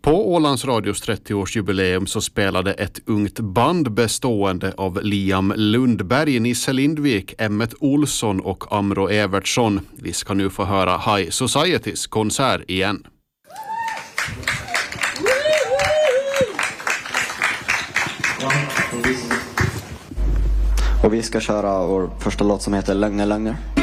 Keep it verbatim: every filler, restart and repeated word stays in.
På Ålands Radios trettioårsjubileum så spelade ett ungt band bestående av Liam Lundberg, Nisse Lindvik, Emmet Olsson och Amro Evertsson. Vi ska nu få höra High Societys konsert igen. Och vi ska köra vår första låt som heter Länge Länge.